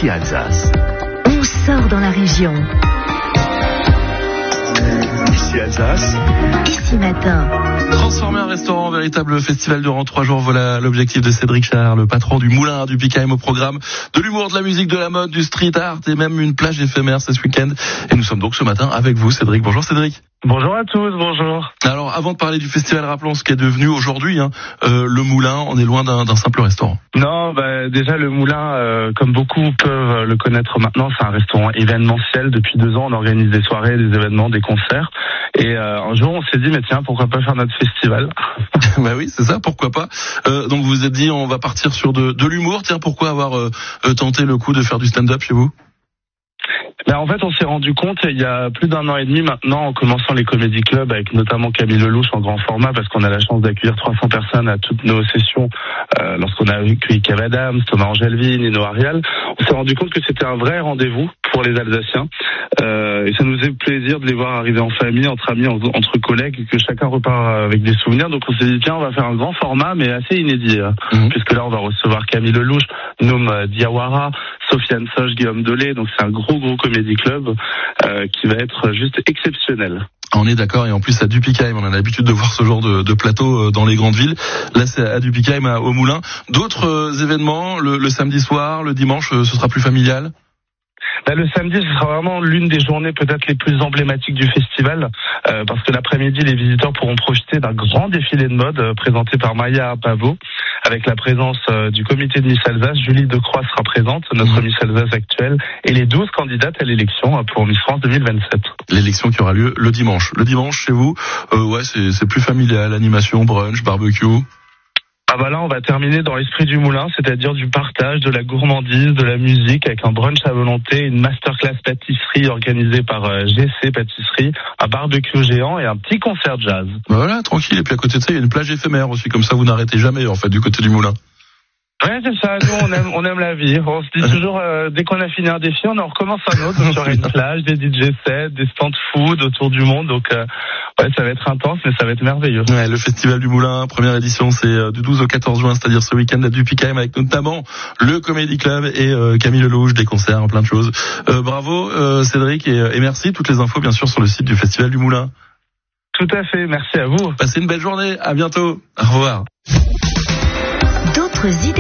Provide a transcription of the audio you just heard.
Ici Alsace. On sort dans la région. Ici Alsace. Ici Matin. Transformer un restaurant en véritable festival durant 3 jours, voilà l'objectif de Cédric Char, le patron du Moulin du Picaim, au programme de l'humour, de la musique, de la mode, du street art et même une plage éphémère ce week-end. Et nous sommes donc ce matin avec vous, Cédric. Bonjour Cédric. Bonjour à tous, bonjour. Alors avant de parler du festival, rappelons ce qui est devenu aujourd'hui le Moulin. On est loin d'un simple restaurant. Non, déjà le Moulin, comme beaucoup peuvent le connaître maintenant, c'est un restaurant événementiel. Depuis 2 ans, on organise des soirées, des événements, des concerts. Et un jour, on s'est dit, mais tiens, pourquoi pas faire notre festival? Bah oui, c'est ça, pourquoi pas. Donc vous vous êtes dit, on va partir sur de l'humour. Tiens, pourquoi avoir tenté le coup de faire du stand-up chez vous? En fait, on s'est rendu compte il y a plus d'1 an et demi maintenant, en commençant les comédie clubs avec notamment Camille Lelouch en grand format, parce qu'on a la chance d'accueillir 300 personnes à toutes nos sessions, lorsqu'on a accueilli Kev Adams, Thomas Angelvin, Nino Arial. On s'est rendu compte que c'était un vrai rendez-vous pour les Alsaciens, et ça nous fait plaisir de les voir arriver en famille, entre amis, entre collègues, et que chacun repart avec des souvenirs. Donc on s'est dit, tiens, on va faire un grand format, mais assez inédit, puisque là on va recevoir Camille Lelouch, Noam Diawara, Sofiane Soch, Guillaume Delay. Donc c'est un gros comédie club qui va être juste exceptionnel. On est d'accord, et en plus à Dupikheim, on a l'habitude de voir ce genre de plateau dans les grandes villes. Là c'est à Dupikheim, au Moulin. D'autres événements, le samedi soir, le dimanche, ce sera plus familial? Le samedi, ce sera vraiment l'une des journées peut-être les plus emblématiques du festival, parce que l'après-midi, les visiteurs pourront profiter d'un grand défilé de mode présenté par Maya Pavot, avec la présence du comité de Miss Alsace. Julie Decroix sera présente, notre Miss Alsace actuelle, et les 12 candidates à l'élection pour Miss France 2027. L'élection qui aura lieu le dimanche. Le dimanche, chez vous, c'est plus familial, animation, brunch, barbecue. Là, on va terminer dans l'esprit du Moulin, c'est-à-dire du partage, de la gourmandise, de la musique, avec un brunch à volonté, une masterclass pâtisserie organisée par GC Pâtisserie, un barbecue géant et un petit concert jazz. Voilà, tranquille. Et puis à côté de ça, il y a une plage éphémère aussi, comme ça vous n'arrêtez jamais en fait du côté du Moulin. Ouais, c'est ça. Nous, on aime la vie. On se dit toujours, dès qu'on a fini un défi, on en recommence un autre. Donc, il y aura une plage, des DJ sets, des stands food autour du monde. Donc, ça va être intense, mais ça va être merveilleux. Ouais, le Festival du Moulin, première édition, c'est du 12 au 14 juin, c'est-à-dire ce week-end à Dupikheim, avec notamment le Comedy Club et Camille Lelouch, des concerts, plein de choses. Bravo, Cédric, et merci. Toutes les infos, bien sûr, sur le site du Festival du Moulin. Tout à fait. Merci à vous. Passez une belle journée. À bientôt. Au revoir. D'autres idées